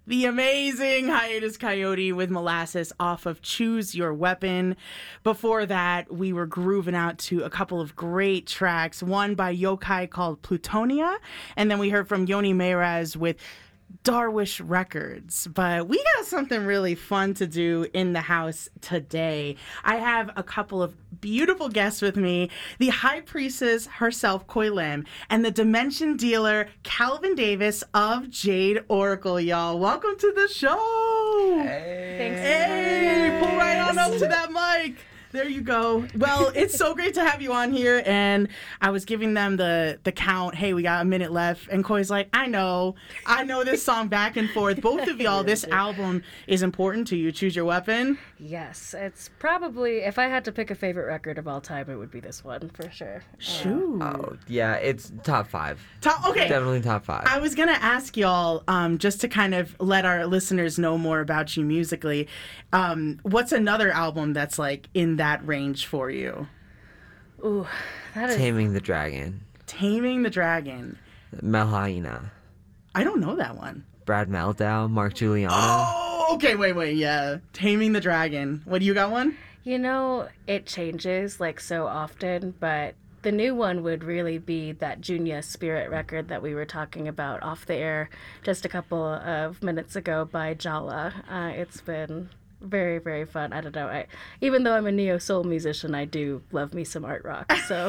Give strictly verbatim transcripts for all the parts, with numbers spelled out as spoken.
The amazing Hiatus Coyote with Molasses off of Choose Your Weapon. Before that, we were grooving out to a couple of great tracks, one by Yokai called Plutonia, and then we heard from Yoni Meiraz with Darwish Records. But we got something really fun to do in the house today. I have a couple of beautiful guests with me, the High Priestess herself, Khoi Lim, and the Dimension Dealer, Calvin Davis of Jade Oracle, y'all. Welcome to the show. Hey. Thanks. Hey, pull right on up to that mic. There you go. Well, it's so great to have you on here. And I was giving them the the count. Hey, we got a minute left. And Khoi's like, I know. I know this song back and forth. Both of y'all, this album is important to you. Choose Your Weapon. Yes, it's probably, if I had to pick a favorite record of all time, it would be this one, for sure. Shoot. Oh, yeah, it's top five. Top, okay. Definitely top five. I was going to ask y'all, um, just to kind of let our listeners know more about you musically, um, what's another album that's like in that range for you? Ooh, that is... Taming the Dragon. Taming the Dragon. Melhaina. I don't know that one. Brad Mehldau, Mark Juliana. Oh, okay, wait, wait, yeah. Taming the Dragon. What, do you got one? You know, it changes, like, so often, but the new one would really be that Junya Spirit record that we were talking about off the air just a couple of minutes ago by Jala. Uh, it's been very, very fun. I don't know. I, even though I'm a neo-soul musician, I do love me some art rock, so...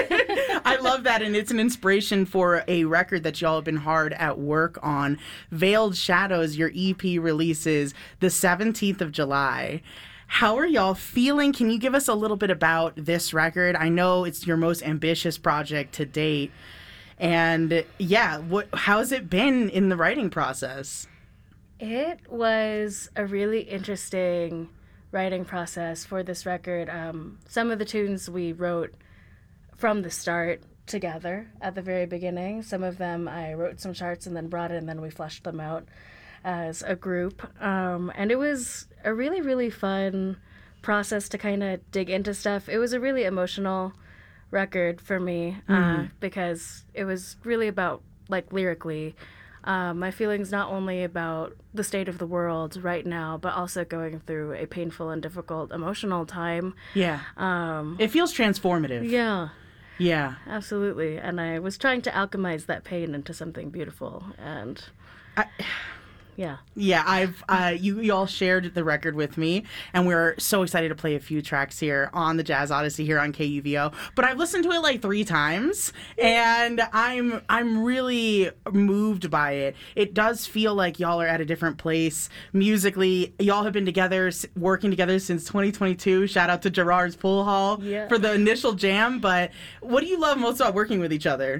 I love that, and it's an inspiration for a record that y'all have been hard at work on. Veiled Shadows, your E P releases the seventeenth of July. How are y'all feeling? Can you give us a little bit about this record? I know it's your most ambitious project to date. And yeah, what how's it been in the writing process? It was a really interesting writing process for this record. Um, some of the tunes we wrote from the start together at the very beginning. Some of them I wrote some charts and then brought in, and then we fleshed them out as a group. Um, and it was a really, really fun process to kind of dig into stuff. It was a really emotional record for me uh, mm-hmm. because it was really about, like, lyrically, uh, my feelings not only about the state of the world right now, but also going through a painful and difficult emotional time. Yeah. Um, it feels transformative. Yeah. Yeah. Absolutely. And I was trying to alchemize that pain into something beautiful. And I, yeah. Yeah, I've uh, you, you all shared the record with me, and we're so excited to play a few tracks here on the Jazz Odyssey here on K U V O. But I've listened to it like three times, and I'm I'm really moved by it. It does feel like y'all are at a different place musically. Y'all have been together, working together since twenty twenty-two. Shout out to Gerard's Pool Hall yeah. for the initial jam. But what do you love most about working with each other?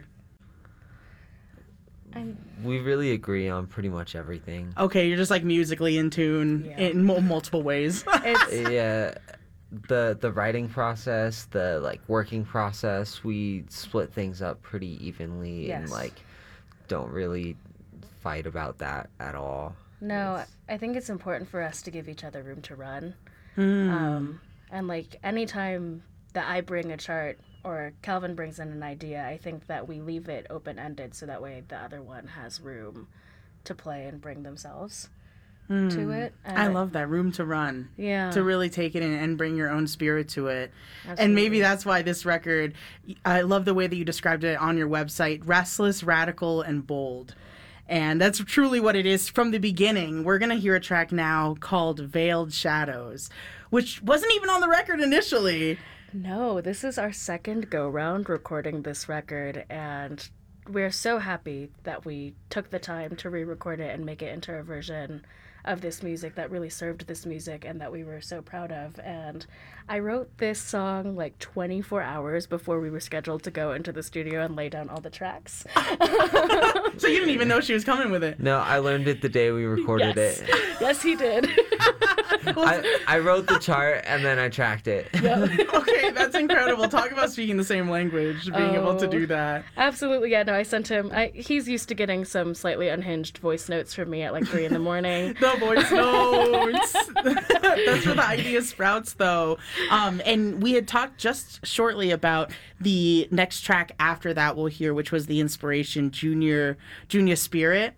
I'm... We really agree on pretty much everything. Okay, you're just like musically in tune yeah. in mo- multiple ways. It's... Yeah, the the writing process, the like working process, we split things up pretty evenly yes. and like don't really fight about that at all. No, it's... I think it's important for us to give each other room to run. Mm. Um, and like anytime that I bring a chart or Calvin brings in an idea, I think that we leave it open-ended so that way the other one has room to play and bring themselves mm. to it. And I love that, room to run. Yeah. To really take it in and bring your own spirit to it. Absolutely. And maybe that's why this record, I love the way that you described it on your website, restless, radical, and bold. And that's truly what it is from the beginning. We're going to hear a track now called Veiled Shadows, which wasn't even on the record initially. No, this is our second go-round recording this record, and we're so happy that we took the time to re-record it and make it into a version of this music that really served this music and that we were so proud of. And I wrote this song like twenty-four hours before we were scheduled to go into the studio and lay down all the tracks. So you didn't even know she was coming with it? No, I learned it the day we recorded yes. it. Yes, he did. I, I wrote the chart and then I tracked it. Yep. Okay, that's incredible. Talk about speaking the same language, being oh, able to do that. Absolutely, yeah. No, I sent him. I, he's used to getting some slightly unhinged voice notes from me at like three in the morning. The voice notes. That's where the idea sprouts, though. Um, and we had talked just shortly about the next track after that we'll hear, which was the inspiration, Junior Junya Spirit.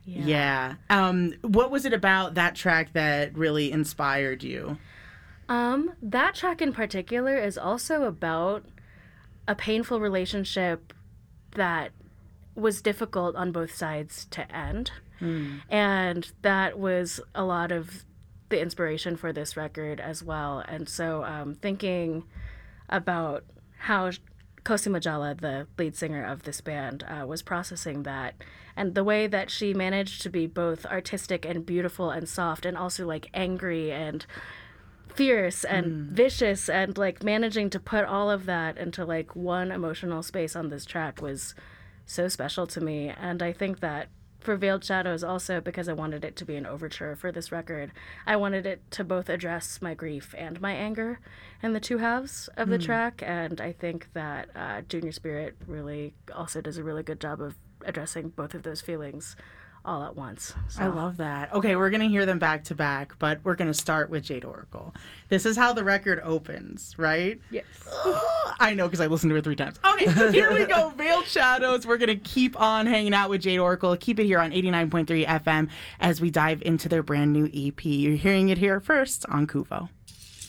Yeah. Um, what was it about that track that really inspired you? Um, that track in particular is also about a painful relationship that was difficult on both sides to end. Mm. And that was a lot of the inspiration for this record as well. And so um, thinking about how Cosima Jala, the lead singer of this band, uh, was processing that, and the way that she managed to be both artistic and beautiful and soft, and also like angry and fierce and mm. vicious, and like managing to put all of that into like one emotional space on this track was so special to me. And I think that for Veiled Shadows also, because I wanted it to be an overture for this record, I wanted it to both address my grief and my anger in the two halves of the mm. track. And I think that uh, Junior Spirit really also does a really good job of addressing both of those feelings all at once. So. I love that. Okay, we're going to hear them back to back, but we're going to start with Jade Oracle. This is how the record opens, right? Yes. I know because I listened to it three times. Okay, here we go. Veiled Shadows. We're going to keep on hanging out with Jade Oracle. Keep it here on eighty-nine point three F M as we dive into their brand new E P. You're hearing it here first on Kuvo.